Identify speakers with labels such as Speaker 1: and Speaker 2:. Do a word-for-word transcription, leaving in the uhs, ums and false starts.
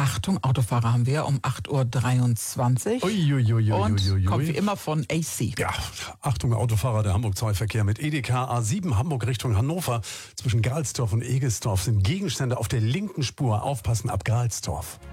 Speaker 1: Achtung, Autofahrer haben wir um acht Uhr dreiundzwanzig.
Speaker 2: Uiuiuiui.
Speaker 1: Und kommt wie immer von A C.
Speaker 2: Ja, Achtung, Autofahrer, der Hamburg-zwei-Verkehr mit Edeka A sieben Hamburg Richtung Hannover. Zwischen Galsdorf und Egesdorf sind Gegenstände auf der linken Spur. Aufpassen ab Galsdorf.